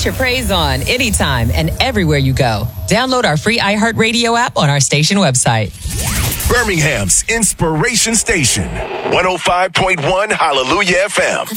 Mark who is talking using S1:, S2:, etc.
S1: Put your praise on anytime and everywhere you go. Download our free iHeartRadio app on our station website.
S2: Birmingham's Inspiration Station, 105.1 Hallelujah FM.